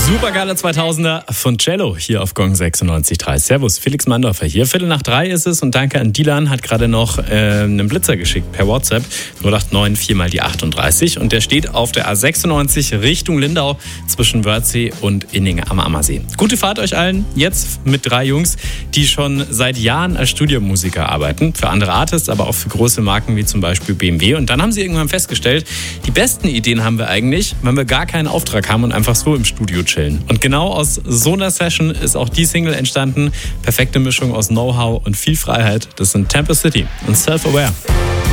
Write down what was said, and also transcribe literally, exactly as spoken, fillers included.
Supergeile zweitausender von Cello hier auf Gong sechsundneunzig Komma drei. Servus, Felix Mandorfer hier. Viertel nach drei ist es und danke an Dilan, hat gerade noch äh, einen Blitzer geschickt per WhatsApp. null acht neun vier mal die achtunddreißig und der steht auf der A sechsundneunzig Richtung Lindau zwischen Wörthsee und Inning am Ammersee. Gute Fahrt euch allen, jetzt mit drei Jungs, die schon seit Jahren als Studiomusiker arbeiten. Für andere Artists, aber auch für große Marken wie zum Beispiel B M W. Und dann haben sie irgendwann festgestellt, die besten Ideen haben wir eigentlich, wenn wir gar keinen Auftrag haben und einfach so im Studio chillen. Und genau aus so einer Session ist auch die Single entstanden. Perfekte Mischung aus Know-how und viel Freiheit. Das sind Temper City und Self-Aware.